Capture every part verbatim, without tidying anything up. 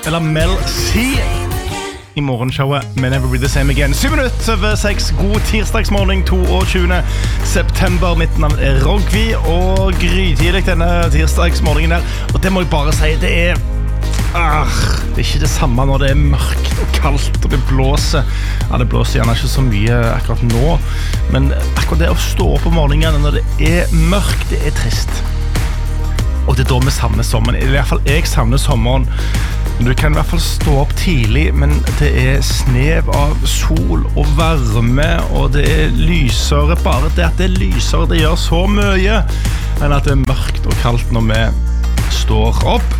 eller Mel C I morgenshowet med Never Be The Same Again. Syv minutter over seks, god tirsdagsmorgen, tjueåtte september. Mitt navn er Rogvi, og grytidlig denne tirsdagsmorgenen der. Og det må jeg bare si, det er... Ah, det er ikke det samme når det er mørkt og kaldt og det blåser. Ja, det blåser gjerne ikke så mye akkurat nå, men akkurat det å stå opp om morgenen når det er mørkt, det er trist. Og det er da vi savner sommeren. I hvert fall jeg savner sommeren. Du kan I hvert fall stå opp tidlig, men det er snev av sol og varme, og det er lysere. Bare det at det er lysere, det gjør så mye enn at det er mørkt og kaldt når vi står opp.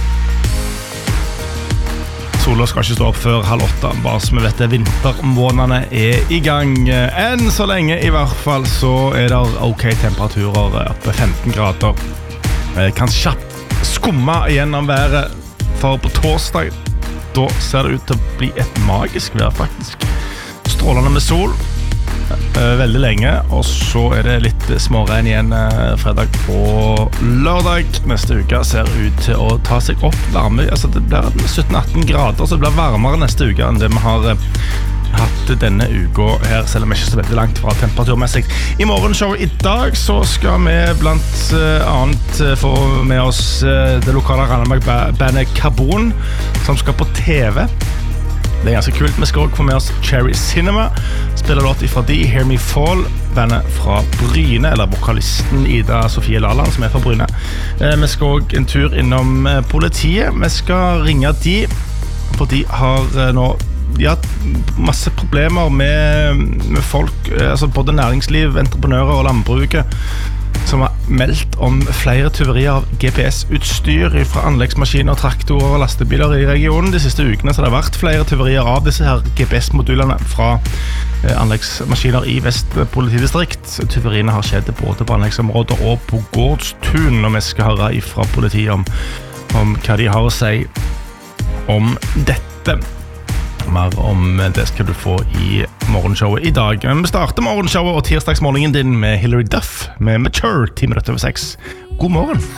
Sola skal ikke stå opp før halv åtte, bare så vi vet det, vintermånedene er I gang. Enn så lenge I hvert fall så er det ok temperaturer oppe femten grader. Jeg kan kjapt skumme gjennom været, for på torsdag da ser det ut til å bli et magisk vær faktisk. Strålende med sol veldig lenge, og så er det litt småregn igjen fredag og lørdag. Neste uke ser ut til å ta seg opp varme, altså det blir sytten atten grader, så det blir varmere neste uke enn det vi har hatt denne uka her, selv om vi ikke er så veldig langt fra temperaturmessig. I morgenshow I dag så skal vi blant annet få med oss det lokale Randaberg-bandet Carbon, som skal på TV. Det er ganske kult. Vi skal også få med oss Cherry Cinema, spiller låt ifra de, Hear Me Fall, bandet fra Bryne, eller vokalisten Ida Sofie Laland, som er fra Bryne. Vi skal også en tur innom politiet. Vi skal ringe de, for de har nå de har masse problemer med, med folk, altså både næringsliv, entreprenører og landbruket, som har meldt om flere tyverier av G P S-utstyr fra anleggsmaskiner, traktorer og lastebiler I regionen. De siste ukene så har det vært flere tyverier av disse her G P S-modulene fra eh, anleggsmaskiner I Vest politidistrikt. Tyveriene har skjedd både på anleggsområder og på gårdstun, og vi skal høre ifra politiet om, om hva de har å si om dette. Mer om det skal du få I morgenshowet I dag. Men vi starter morgenshowet og tirsdagsmorgenen din med Hilary Duff med Mature, ti minutter over seks. God morgen!